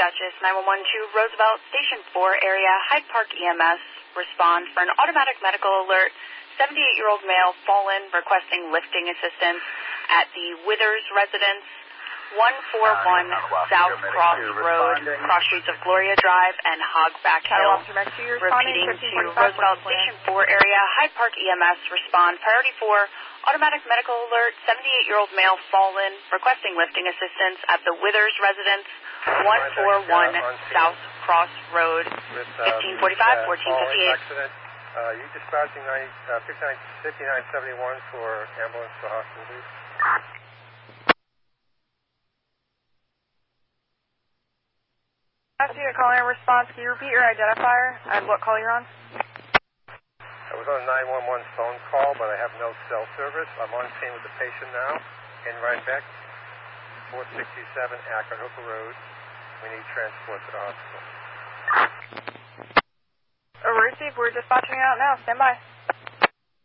Duchess 911 to Roosevelt Station 4 area, Hyde Park EMS. Respond for an automatic medical alert. 78-year-old male fallen, requesting lifting assistance at the Withers residence, 141 South Cross Road, cross streets of Gloria Drive and Hogback Hill. Repeating to Roosevelt Station 4 area, Hyde Park EMS. Respond. Priority 4, automatic medical alert. 78-year-old male fallen, requesting lifting assistance at the Withers residence, 141 South Cross Road, 1545, 1458. You dispatching 5971 for ambulance to hospital, please? Ask you to call in response. Can you repeat your identifier and what call you're on? I was on a 911 phone call, but I have no cell service. I'm on scene with the patient now in Rhinebeck, 467 Akron Hooker Road. We need transport to the hospital. Over receive. We're dispatching out now. Stand by.